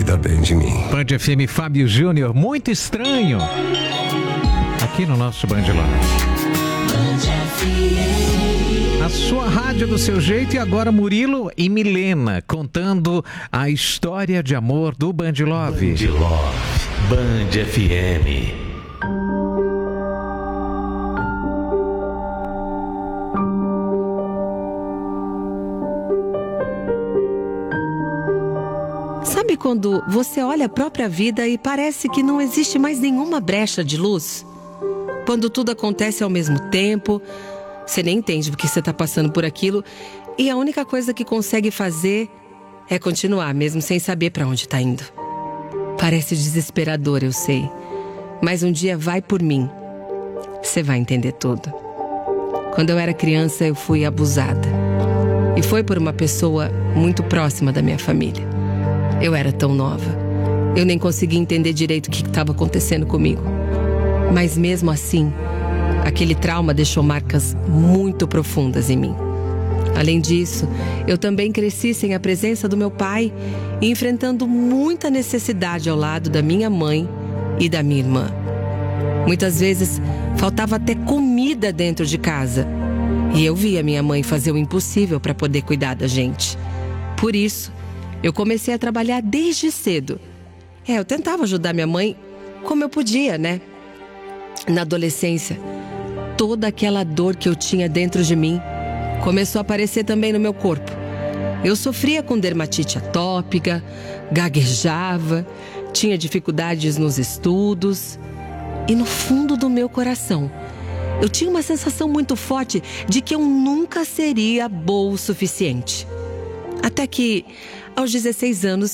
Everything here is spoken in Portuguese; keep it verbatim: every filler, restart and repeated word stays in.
cuida bem de mim. Band F M, Fábio Júnior, muito estranho. Aqui no nosso Band Love. A sua rádio do seu jeito. E agora Murilo e Milena contando a história de amor do Band Love. Band Love, Band F M. Sabe quando você olha a própria vida e parece que não existe mais nenhuma brecha de luz? Quando tudo acontece ao mesmo tempo, você nem entende porque você está passando por aquilo e a única coisa que consegue fazer é continuar, mesmo sem saber para onde está indo. Parece desesperador, eu sei. Mas um dia vai por mim. Você vai entender tudo. Quando eu era criança, eu fui abusada. E foi por uma pessoa muito próxima da minha família. Eu era tão nova. Eu nem conseguia entender direito o que estava acontecendo comigo. Mas mesmo assim, aquele trauma deixou marcas muito profundas em mim. Além disso, eu também cresci sem a presença do meu pai e enfrentando muita necessidade ao lado da minha mãe e da minha irmã. Muitas vezes, faltava até comida dentro de casa. E eu via minha mãe fazer o impossível para poder cuidar da gente. Por isso, eu comecei a trabalhar desde cedo. É, eu tentava ajudar minha mãe como eu podia, né? Na adolescência, toda aquela dor que eu tinha dentro de mim começou a aparecer também no meu corpo. Eu sofria com dermatite atópica, gaguejava, tinha dificuldades nos estudos. E no fundo do meu coração, eu tinha uma sensação muito forte de que eu nunca seria boa o suficiente. Até que, aos dezesseis anos,